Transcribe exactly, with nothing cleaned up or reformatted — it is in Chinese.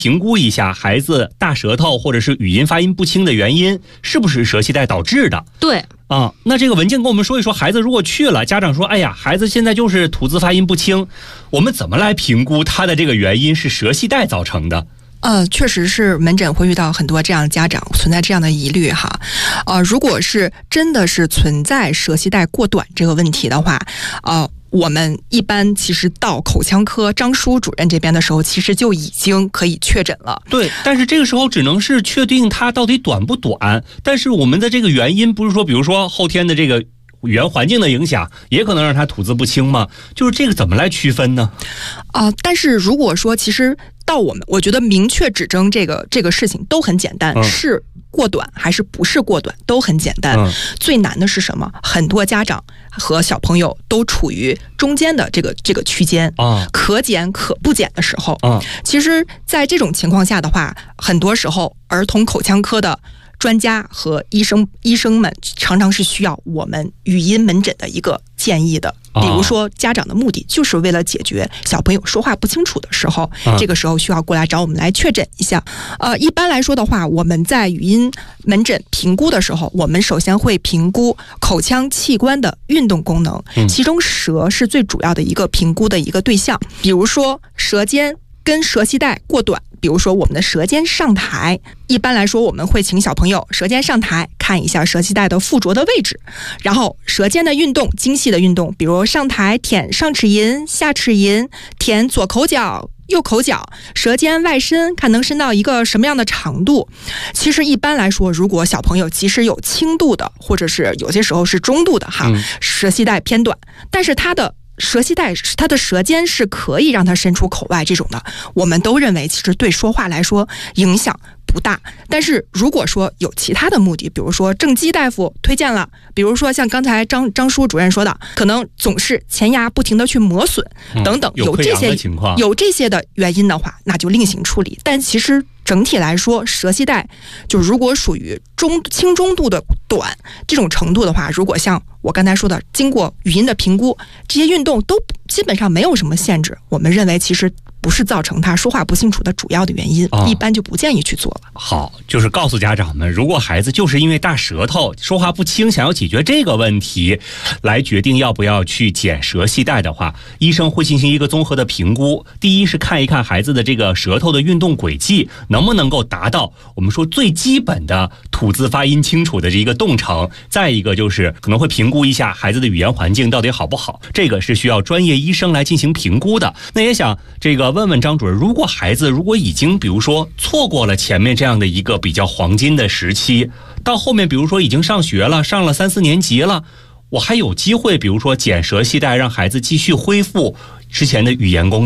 评估一下孩子大舌头或者是语音发音不清的原因，是不是舌系带导致的？ 对啊，那这个文静跟我们说一说，孩子如果去了，家长说，哎呀，孩子现在就是吐字发音不清，我们怎么来评估他的这个原因是舌系带造成的？ 呃，确实是门诊会遇到很多这样的家长存在这样的疑虑哈。呃，如果是真的是存在舌系带过短这个问题的话，呃。我们一般其实到口腔科张叔主任这边的时候，其实就已经可以确诊了。 对，但是这个时候只能是确定它到底短不短，但是我们的这个原因不是说，比如说后天的这个语言环境的影响，也可能让他吐字不清吗？就是这个怎么来区分呢？ 啊、呃，但是如果说其实到我们，我觉得明确指征这个这个事情都很简单，嗯、是过短还是不是过短都很简单。嗯、最难的是什么？很多家长和小朋友都处于中间的这个这个区间啊，可减可不减的时候啊。其实，在这种情况下的话，很多时候儿童口腔科的专家和医生医生们常常是需要我们语音门诊的一个建议的。比如说，家长的目的就是为了解决小朋友说话不清楚的时候，啊、这个时候需要过来找我们来确诊一下。呃，一般来说的话，我们在语音门诊评估的时候，我们首先会评估口腔器官的运动功能，嗯、其中舌是最主要的一个评估的一个对象。比如说，舌尖跟舌系带过短。比如说我们的舌尖上抬，一般来说我们会请小朋友舌尖上抬，看一下舌系带的附着的位置，然后舌尖的运动，精细的运动，比如上抬舔上齿龈、下齿龈，舔左口角、右口角，舌尖外伸，看能伸到一个什么样的长度。其实一般来说，如果小朋友即使有轻度的，或者是有些时候是中度的哈，嗯、舌系带偏短，但是它的舌系带，它的舌尖是可以让它伸出口外这种的，我们都认为其实对说话来说影响不大。但是如果说有其他的目的，比如说正畸大夫推荐了，比如说像刚才张张叔主任说的，可能总是前牙不停的去磨损等等， 嗯、有这些情况有这些的原因的话，那就另行处理。但其实整体来说，舌系带就如果属于中轻中度的短这种程度的话，如果像我刚才说的，经过语音的评估，这些运动都基本上没有什么限制，我们认为其实不是造成他说话不清楚的主要的原因，哦、一般就不建议去做了。 好，就是告诉家长们，如果孩子就是因为大舌头说话不清，想要解决这个问题，来决定要不要去剪舌系带的话，医生会进行一个综合的评估。第一是看一看孩子的这个舌头的运动轨迹能不能够达到我们说最基本的吐字发音清楚的这一个动程，再一个就是可能会评估一下孩子的语言环境到底好不好，这个是需要专业医生来进行评估的。那也想这个问问张主任，如果孩子如果已经比如说错过了前面这样的一个比较黄金的时期，到后面比如说已经上学了，上了三四年级了，我还有机会比如说剪舌系带让孩子继续恢复之前的语言功能。